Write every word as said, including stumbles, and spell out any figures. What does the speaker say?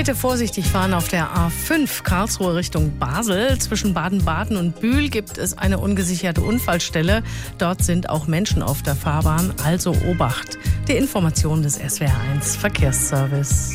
Bitte vorsichtig fahren auf der A fünf Karlsruhe Richtung Basel. Zwischen Baden-Baden und Bühl gibt es eine ungesicherte Unfallstelle. Dort sind auch Menschen auf der Fahrbahn, also Obacht. Die Information des S W R eins Verkehrsservice.